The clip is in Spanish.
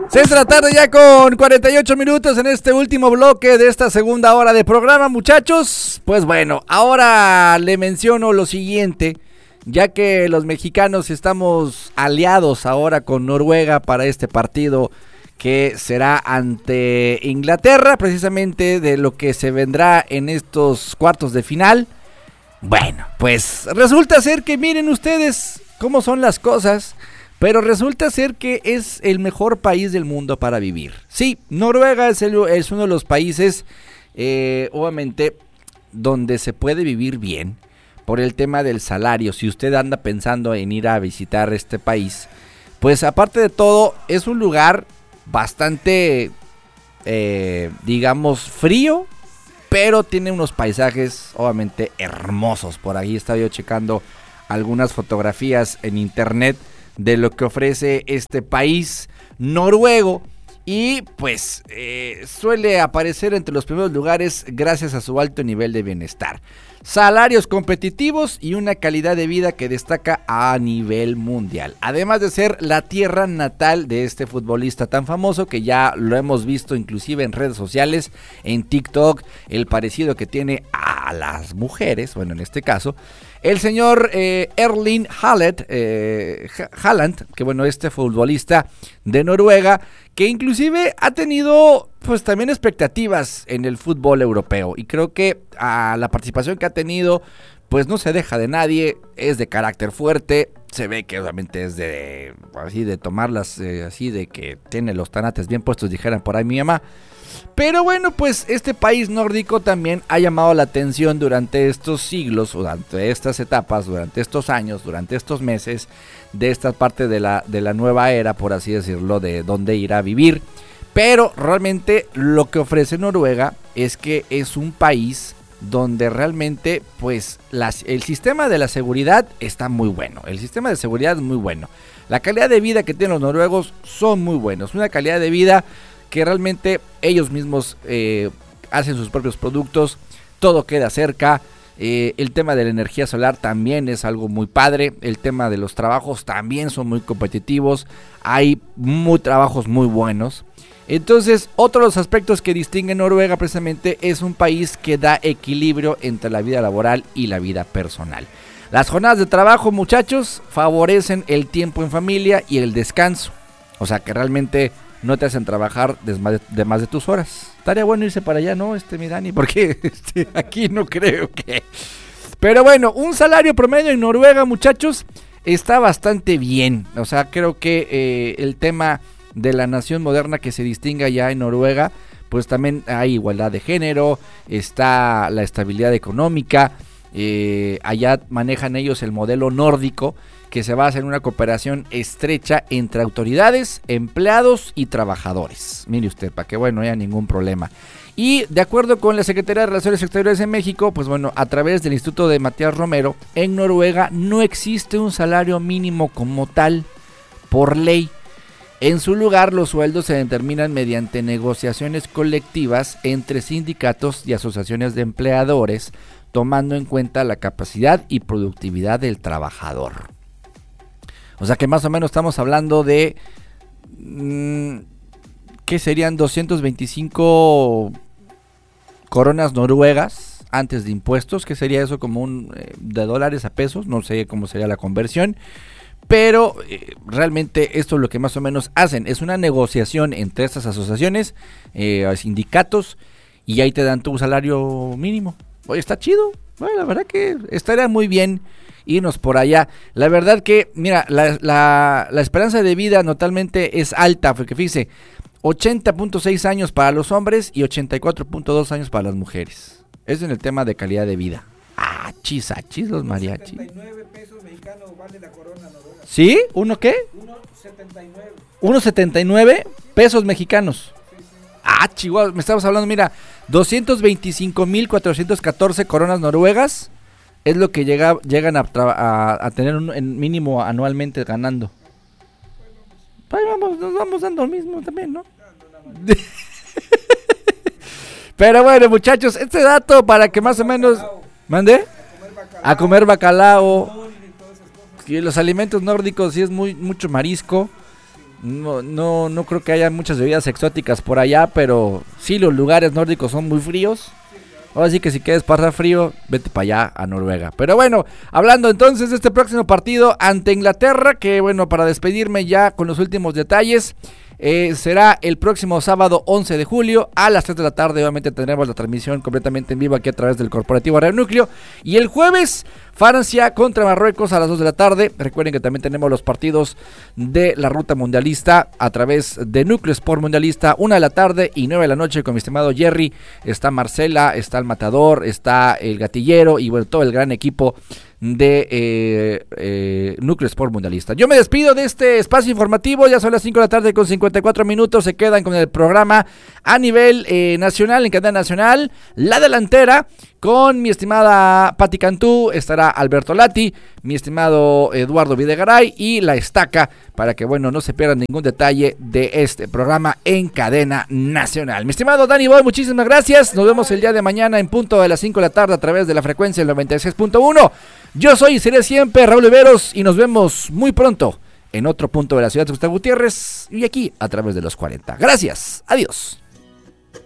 6 de la tarde ya con 48 minutos en este último bloque de esta segunda hora de programa, muchachos. Pues bueno, ahora le menciono lo siguiente, ya que los mexicanos estamos aliados ahora con Noruega para este partido que será ante Inglaterra, precisamente de lo que se vendrá en estos cuartos de final. Bueno, pues resulta ser que miren ustedes cómo son las cosas. Pero resulta ser que es el mejor país del mundo para vivir. Sí, Noruega es uno de los países, obviamente, donde se puede vivir bien por el tema del salario. Si usted anda pensando en ir a visitar este país, pues aparte de todo, es un lugar bastante, digamos, frío, pero tiene unos paisajes, obviamente, hermosos. Por ahí estaba yo checando algunas fotografías en internet de lo que ofrece este país noruego y pues suele aparecer entre los primeros lugares gracias a su alto nivel de bienestar, salarios competitivos y una calidad de vida que destaca a nivel mundial, además de ser la tierra natal de este futbolista tan famoso que ya lo hemos visto inclusive en redes sociales, en TikTok, el parecido que tiene a las mujeres, bueno, en este caso el señor Erling Haaland, que bueno, este futbolista de Noruega, que inclusive ha tenido pues también expectativas en el fútbol europeo. Y creo que la participación que ha tenido, pues no se deja de nadie, es de carácter fuerte, se ve que obviamente es de así de tomarlas, así de que tiene los tanates bien puestos, dijeran por ahí mi mamá. Pero bueno, pues este país nórdico también ha llamado la atención durante estos siglos, durante estas etapas, durante estos años, durante estos meses, de esta parte de la nueva era, por así decirlo, de dónde ir a vivir. Pero realmente lo que ofrece Noruega es que es un país donde realmente pues el sistema de la seguridad está muy bueno, el sistema de seguridad es muy bueno, la calidad de vida que tienen los noruegos son muy buenos, una calidad de vida que realmente ellos mismos hacen sus propios productos, todo queda cerca, el tema de la energía solar también es algo muy padre, el tema de los trabajos también son muy competitivos, hay trabajos muy buenos. Entonces, otro de los aspectos que distinguen Noruega precisamente es un país que da equilibrio entre la vida laboral y la vida personal. Las jornadas de trabajo, muchachos, favorecen el tiempo en familia y el descanso, o sea que realmente no te hacen trabajar de más de tus horas. Estaría bueno irse para allá, ¿no, mi Dani? Porque aquí no creo que... Pero bueno, un salario promedio en Noruega, muchachos, está bastante bien. O sea, creo que el tema de la nación moderna que se distinga ya en Noruega, pues también hay igualdad de género, está la estabilidad económica. Allá manejan ellos el modelo nórdico, que se basa en una cooperación estrecha entre autoridades, empleados y trabajadores. Mire usted, para que bueno, no haya ningún problema. Y de acuerdo con la Secretaría de Relaciones Exteriores de México, pues bueno, a través del Instituto de Matías Romero, en Noruega no existe un salario mínimo como tal, por ley. En su lugar, los sueldos se determinan mediante negociaciones colectivas entre sindicatos y asociaciones de empleadores, tomando en cuenta la capacidad y productividad del trabajador. O sea que más o menos estamos hablando de, ¿qué serían? 225 coronas noruegas antes de impuestos, que sería eso como de dólares a pesos, no sé cómo sería la conversión. Pero realmente esto es lo que más o menos hacen, es una negociación entre estas asociaciones, sindicatos, y ahí te dan tu salario mínimo. Oye, está chido, bueno, la verdad que estaría muy bien irnos por allá. La verdad que, mira, la esperanza de vida totalmente es alta, porque fíjese, 80.6 años para los hombres y 84.2 años para las mujeres. Eso en el tema de calidad de vida. Achis, los mariachis. 1.79 pesos mexicanos vale la corona noruega. ¿Sí? ¿Uno qué? 1.79 pesos mexicanos. Chihuahua, me estabas hablando, mira, 225.414 coronas noruegas es lo que llegan a tener en mínimo anualmente ganando. Pues nos vamos dando lo mismo también, ¿no? Pero bueno, muchachos, este dato para que más o menos... ¿Mande? A comer bacalao. Y los alimentos nórdicos sí es mucho marisco. No creo que haya muchas bebidas exóticas por allá, pero sí, los lugares nórdicos son muy fríos. Ahora sí que si quieres pasar frío, vete para allá a Noruega. Pero bueno, hablando entonces de este próximo partido ante Inglaterra, que bueno, para despedirme ya con los últimos detalles, será el próximo sábado 11 de julio a las 3 de la tarde. Obviamente tendremos la transmisión completamente en vivo aquí a través del Corporativo Radio Núcleo. Y el jueves, Francia contra Marruecos a las 2 de la tarde. Recuerden que también tenemos los partidos de la ruta mundialista a través de Núcleo Sport Mundialista, 1 de la tarde y 9 de la noche con mi estimado Jerry. Está Marcela, está el Matador, está el Gatillero y bueno, todo el gran equipo de Núcleo Sport Mundialista. Yo me despido de este espacio informativo, ya son las 5 de la tarde con 54 minutos, se quedan con el programa a nivel nacional, en cadena nacional, La Delantera, con mi estimada Pati Cantú, estará Alberto Lati, mi estimado Eduardo Videgaray y La Estaca, para que bueno, no se pierdan ningún detalle de este programa en cadena nacional. Mi estimado Dani Boy, muchísimas gracias, nos vemos el día de mañana en punto de las 5 de la tarde a través de la frecuencia del 96.1. Yo soy y seré siempre Raúl Oliveros y nos vemos muy pronto en otro punto de la ciudad de Gustavo Gutiérrez y aquí a través de los 40. Gracias, adiós.